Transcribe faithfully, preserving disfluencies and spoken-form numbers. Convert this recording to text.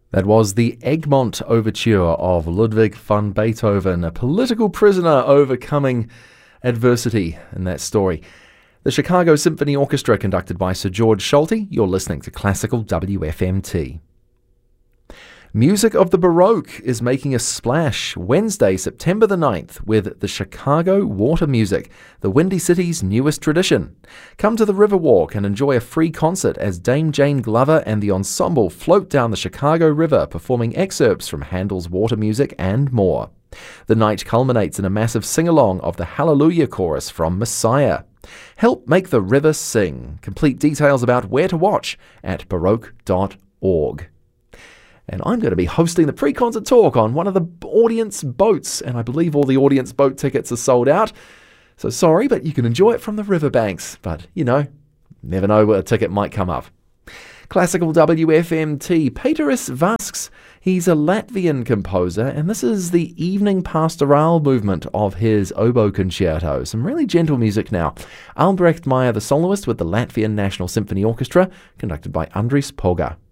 That was the Egmont Overture of Ludwig van Beethoven, a political prisoner overcoming adversity in that story. The Chicago Symphony Orchestra, conducted by Sir George Solti. You're listening to Classical W F M T. Music of the Baroque is making a splash Wednesday, September the ninth, with the Chicago Water Music, the Windy City's newest tradition. Come to the Riverwalk and enjoy a free concert as Dame Jane Glover and the ensemble float down the Chicago River, performing excerpts from Handel's water music and more. The night culminates in a massive sing-along of the Hallelujah Chorus from Messiah. Help make the river sing. Complete details about where to watch at baroque dot org. And I'm going to be hosting the pre-concert talk on one of the audience boats, and I believe all the audience boat tickets are sold out. So sorry, but you can enjoy it from the riverbanks. But, you know, never know where a ticket might come up. Classical W F M T, Peteris Vasks. He's a Latvian composer, and this is the evening pastoral movement of his oboe concerto. Some really gentle music now. Albrecht Meyer, the soloist with the Latvian National Symphony Orchestra, conducted by Andris Poga.